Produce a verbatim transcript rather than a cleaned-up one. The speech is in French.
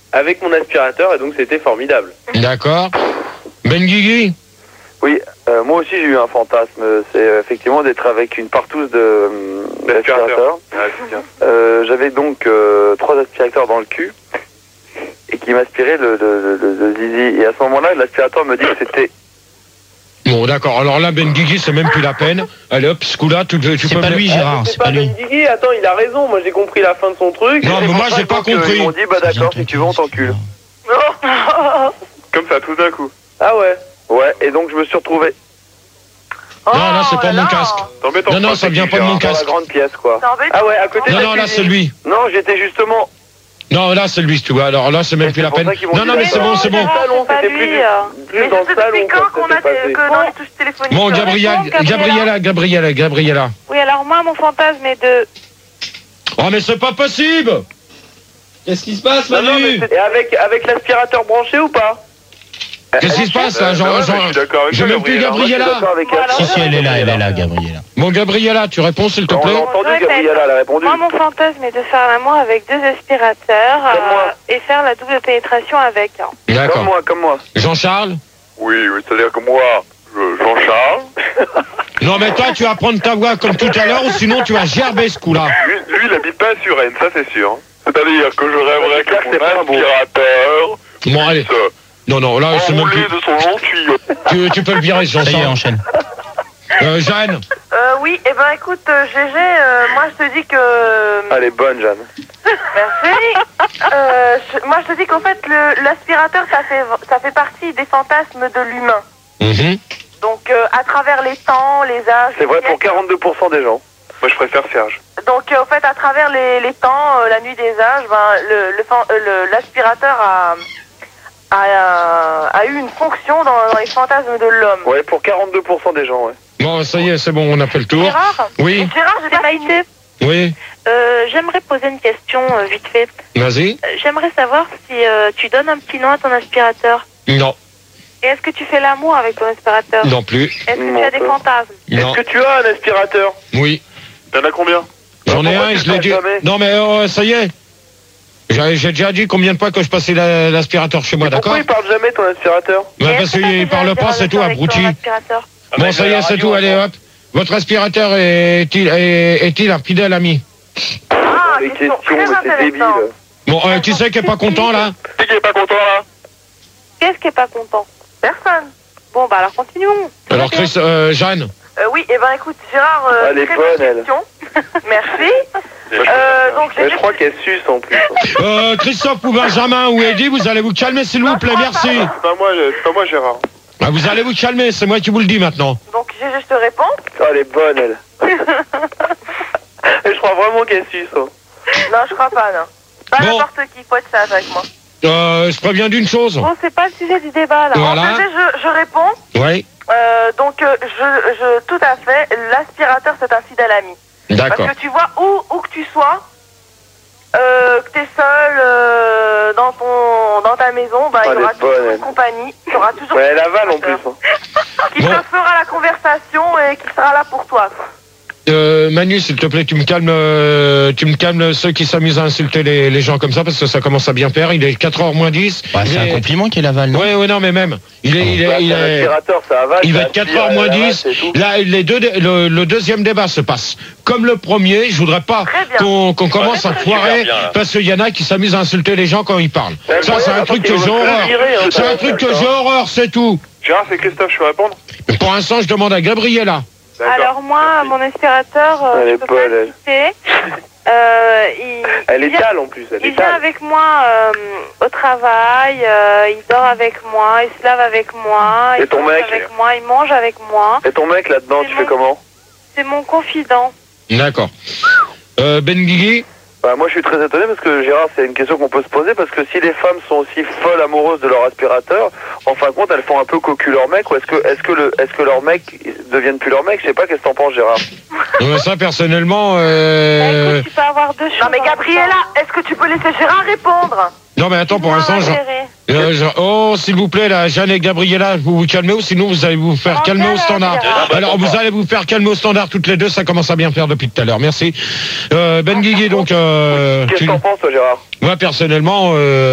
avec mon aspirateur et donc c'était formidable. D'accord. Ben Guigui? Oui, euh, moi aussi j'ai eu un fantasme, c'est euh, effectivement d'être avec une partouze de euh, d'aspirateur. Euh, J'avais donc euh, trois aspirateurs dans le cul et qui m'aspiraient le, le, le, le zizi. Et à ce moment-là, l'aspirateur me dit que c'était... Bon, d'accord. Alors là, Ben Guigui, c'est même plus la peine. Allez hop, ce coup-là, tu, tu C'est peux pas me- lui, Ah, Gérard, c'est c'est pas pas lui. Ben Guigui, attends, il a raison, moi j'ai compris la fin de son truc. Non, mais moi, j'ai pas Donc, euh, compris. Ils m'ont dit, bah d'accord, si tu veux, on t'encule. Comme ça, tout d'un coup. Ah ouais. Ouais, et donc je me suis retrouvé Non, là, c'est pas mon casque. Non, non, ça vient pas de mon dans la casque. grande pièce, quoi. Ah ouais, à côté de Non, la non, là, cuisine. c'est lui. Non, j'étais justement... Non, là, c'est lui, tu vois. Alors là, c'est même plus la pour peine. ça qu'ils m'ont Non, dit non, mais ça. c'est bon, c'est bon. salon, c'était plus, du- plus dans le salon quand quand qu'on ça a s'est passé. que dans les touches téléphoniques. Bon, je Gabriel, réponds, Gabriela, Gabriela, Gabriela. Oui, alors moi, mon fantasme est de... Oh, mais c'est pas possible! Qu'est-ce qui se passe, Non, non, mais Manu? c'est- et avec, avec l'aspirateur branché ou pas? Qu'est-ce qui se passe là? Genre, genre, j'ai même plus Gabriela. D'accord avec Bon, alors, Si, si, elle est là, elle est là, Gabriela. Bon, Gabriela, tu réponds s'il te On plaît? l'a entendu, Je répète. Gabriela, elle a répondu. Moi, mon fantasme est de faire l'amour avec deux aspirateurs Comme moi. euh, et faire la double pénétration avec. hein. Comme D'accord. moi, comme moi. Jean-Charles? Oui, oui, c'est-à-dire que moi, je- Jean-Charles, Non, mais toi, tu vas prendre ta voix comme tout à l'heure ou sinon tu vas gerber ce coup-là. lui, lui, il habite pas sur Rennes, ça c'est sûr. C'est-à-dire que je rêverais J'espère que que c'est pas mon un bon. aspirateur Bon, allez. puisse Non, non, là, c'est même enrouler plus. de son long tuyau. Tu, tu peux le virer, Ça y est, Jean-Charles. enchaîne. Euh, Jeanne? Euh, oui, et ben écoute, euh, Gégé, euh, moi je te dis que... Elle est bonne, Jeanne. Merci. Euh, je- moi je te dis qu'en fait, le- l'aspirateur, ça fait, ça fait partie des fantasmes de l'humain. Mhm. Donc euh, à travers les temps, les âges... C'est vrai les pour siècles. quarante-deux pour cent des gens. Moi, je préfère Serge. Donc euh, en fait, à travers les, les temps, euh, la nuit des âges, ben, le, le, fan- euh, le- l'aspirateur a, a, euh, a eu une fonction dans, dans les fantasmes de l'homme. Ouais, pour quarante-deux pour cent des gens, ouais. Bon, ça y est, c'est bon, on a fait le tour. Gérard Oui, Gérard, j'ai pas fini. oui, Euh, J'aimerais poser une question euh, vite fait. vas-y. Euh, J'aimerais savoir si euh, tu donnes un petit nom à ton aspirateur. Non, Et est-ce que tu fais l'amour avec ton aspirateur? non plus. Est-ce que Non, tu as des pas. fantasmes? Non, Est-ce que tu as un aspirateur? oui. T'en as combien? J'en ai Pourquoi un et tu je l'ai parles dit. jamais Non, mais euh, ça y est. J'ai j'ai déjà dit combien de fois que je passais la- l'aspirateur chez moi, d'accord? Pourquoi il parle jamais ton aspirateur? Ouais, Et parce est-ce que t'as qu'il déjà parle des pas, c'est tout, relations avec ton abruti. aspirateur? Bon, ça y est, c'est tout, allez hop. Votre aspirateur est-il est, est-il un fidèle ami? Ah, Les question questions, très mais c'est débile. intéressante. Bon, euh, qui c'est qui est pas content là? Qui est pas content là? Qu'est-ce qui est pas content? Personne. Bon, bah alors continuons. Alors, Chris, euh, Jeanne? Euh, oui, et ben écoute, Gérard, euh, Elle est très bonne, bonne elle. question. Merci. Euh, donc j'ai Mais je crois qu'elle suce en plus. Euh, Christophe ou Benjamin ou Eddy, vous allez vous calmer s'il vous plaît, merci. C'est pas moi, c'est pas moi, Gérard. Ah, vous allez vous calmer, c'est moi qui vous le dis maintenant. donc Gégé, je te réponds. Oh, elle est bonne, elle. Et je crois vraiment qu'elle suce. Hein. Non, je crois pas, non. Pas Bon. n'importe qui, faut être sage avec moi. Euh, je préviens d'une chose. Bon, c'est pas le sujet du débat, là. Voilà. En fait, je, je réponds. Oui, Euh, donc, euh, je, je, tout à fait, l'aspirateur, c'est un fidèle ami. d'accord. Parce que tu vois, où, où que tu sois, euh, que tu es seul euh, dans, ton, dans ta maison, bah, Ah, il y elle aura est bonne, toujours elle. une compagnie. Il y aura toujours Ouais, elle avale en plus. Hein. qui Bon. te fera la conversation et qui sera là pour toi. Euh, Manu, s'il te plaît, tu me calmes, euh, tu me calmes ceux qui s'amusent à insulter les, les gens comme ça parce que ça commence à bien faire. Il est quatre heures moins dix. Bah, c'est un compliment qu'il avale, non? Oui, oui, non, mais même. Il est, il est, Bah, il c'est un est, aspirateur, ça avale. il va ça être quatre aspire, heures elle moins avale, dix. c'est tout. Là, les deux, dé- le, le deuxième débat se passe comme le premier. Je voudrais pas Très bien. qu'on qu'on commence à foirer bien, là. parce qu'il y en a qui s'amusent à insulter les gens quand ils parlent. Ouais, Ça, c'est un parce truc qu'ils que j'ai veulent horreur. le virer, hein, C'est ça, un truc que d'accord. j'ai horreur, c'est tout. Gérard, c'est Christophe, je peux répondre? Mais pour l'instant, je demande à Gabriella. D'accord. Alors moi, mon aspirateur, euh, Elle je est peux bonne, pas le elle. citer. Euh, il, Elle il vient- étale en plus, elle Il vient étale. avec moi euh, au travail, euh, il dort avec moi, il se lave avec moi, Et il ton mange mec avec moi, il mange avec moi. Et ton mec là-dedans, C'est tu mon- fais comment? C'est mon confident. D'accord. Euh, Ben Guigui? Bah, moi je suis très étonné parce que Gérard, c'est une question qu'on peut se poser parce que si les femmes sont aussi folles amoureuses de leur aspirateur, en fin de compte elles font un peu cocu leur mec ou est-ce que est-ce que le est-ce que leur mec deviennent plus leur mec? Je sais pas, qu'est-ce que t'en penses Gérard? Non, mais ça, personnellement, Bah, euh... écoute, tu peux avoir deux choses. Non mais Gabriella, est-ce que tu peux laisser Gérard répondre? non, mais attends, pour Non, l'instant, intérêt. je- euh, je- oh, s'il vous plaît, là, Jeanne et Gabriella, vous vous calmez ou sinon vous allez vous faire Oh, calmer au calme, standard. Gérard. Alors, vous allez vous faire calmer au standard toutes les deux, ça commence à bien faire depuis tout à l'heure. Merci. Euh, Ben Guigui, donc, euh, Qu'est-ce tu- que t'en penses toi Gérard? moi, personnellement, euh,